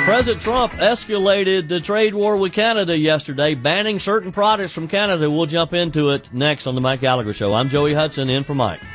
President Trump escalated the trade war with Canada yesterday, banning certain products from Canada. We'll jump into it next on the Mike Gallagher Show. I'm Joey Hudson, in for Mike.